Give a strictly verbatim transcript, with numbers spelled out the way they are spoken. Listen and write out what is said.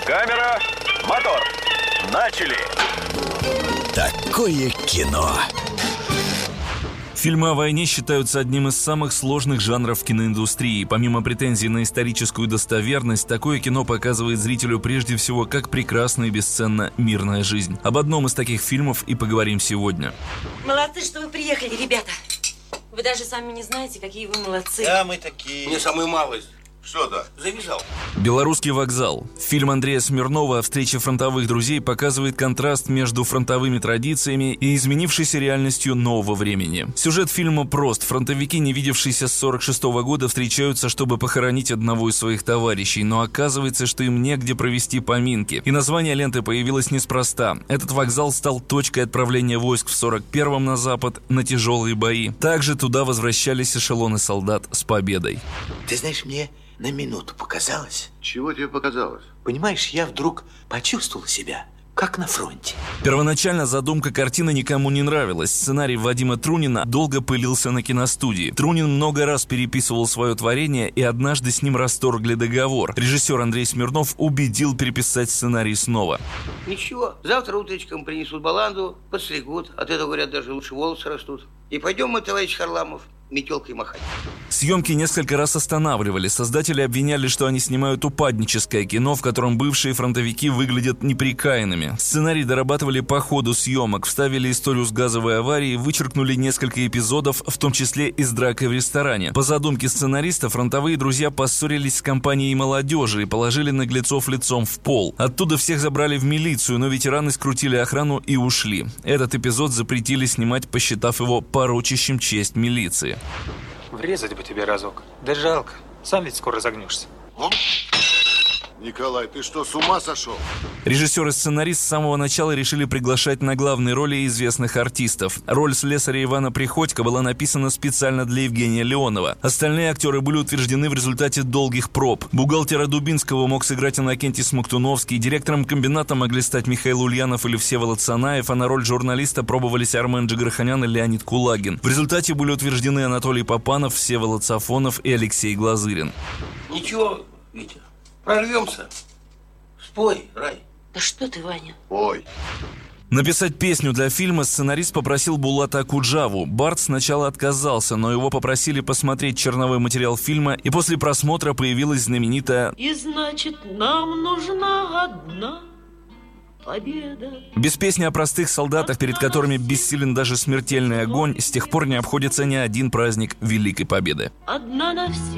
Камера, мотор. Начали. Такое кино. Фильмы о войне считаются одним из самых сложных жанров киноиндустрии. Помимо претензий на историческую достоверность, такое кино показывает зрителю прежде всего, как прекрасна и бесценна мирная жизнь. Об одном из таких фильмов и поговорим сегодня. Молодцы, что вы приехали, ребята. Вы даже сами не знаете, какие вы молодцы. Да, мы такие. Мне самую малость. Что-то. Завязал. «Белорусский вокзал». Фильм Андрея Смирнова о встрече фронтовых друзей показывает контраст между фронтовыми традициями и изменившейся реальностью нового времени. Сюжет фильма прост. Фронтовики, не видевшиеся с сорок шестого года, встречаются, чтобы похоронить одного из своих товарищей, но оказывается, что им негде провести поминки. И название ленты появилось неспроста. Этот вокзал стал точкой отправления войск в сорок первом на запад на тяжелые бои. Также туда возвращались эшелоны солдат с победой. Ты знаешь, мне на минуту показалось. Чего тебе показалось? Понимаешь, я вдруг почувствовал себя как на фронте. Первоначально задумка картины никому не нравилась. Сценарий Вадима Трунина долго пылился на киностудии. Трунин много раз переписывал свое творение, и однажды с ним расторгли договор. Режиссер Андрей Смирнов убедил переписать сценарий снова. Ничего, завтра утречком принесут баланду, подстригут. От этого, говорят, даже лучше волосы растут. И пойдем мы, товарищ Харламов, метелкой махать. Съемки несколько раз останавливали. Создатели обвиняли, что они снимают упадническое кино, в котором бывшие фронтовики выглядят неприкаянными. Сценарий дорабатывали по ходу съемок, вставили историю с газовой аварией, вычеркнули несколько эпизодов, в том числе и с дракой в ресторане. По задумке сценариста, фронтовые друзья поссорились с компанией молодежи и положили наглецов лицом в пол. Оттуда всех забрали в милицию, но ветераны скрутили охрану и ушли. Этот эпизод запретили снимать, посчитав его порочащим честь милиции. Врезать бы тебе разок. Да жалко. Сам ведь скоро загнешься. Николай, ты что, с ума сошел? Режиссер и сценарист с самого начала решили приглашать на главные роли известных артистов. Роль слесаря Ивана Приходько была написана специально для Евгения Леонова. Остальные актеры были утверждены в результате долгих проб. Бухгалтера Дубинского мог сыграть Иннокентий Смоктуновский, директором комбината могли стать Михаил Ульянов или Всеволод Санаев, а на роль журналиста пробовались Армен Джигарханян и Леонид Кулагин. В результате были утверждены Анатолий Попанов, Всеволод Сафонов и Алексей Глазырин. Ничего, Витя, прорвемся. Спой, Рай. Да что ты, Ваня? Ой. Написать песню для фильма сценарист попросил Булата Акуджаву. Барт сначала отказался, но его попросили посмотреть черновой материал фильма, и после просмотра появилась знаменитая И значит, нам нужна одна победа. Без песни о простых солдатах, перед которыми бессилен даже смертельный огонь, с тех пор не обходится ни один праздник Великой Победы. Одна на все.